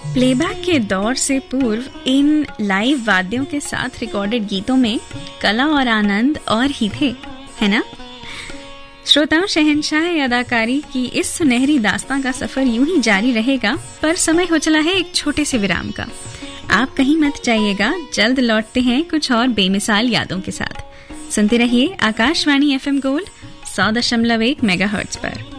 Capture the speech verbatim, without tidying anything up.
Playback के दौर से पूर्व इन लाइव वाद्यों के साथ रिकॉर्डेड गीतों में कला और आनंद और ही थे, है ना? श्रोताओं, शहंशाह अदाकारी की इस सुनहरी दास्तां का सफर यूं ही जारी रहेगा, पर समय हो चला है एक छोटे से विराम का। आप कहीं मत जाइएगा, जल्द लौटते हैं कुछ और बेमिसाल यादों के साथ। सुनते रहिए आकाशवाणी एफएम गोल्ड सौ दशमलव एक मेगाहर्ट्ज पर।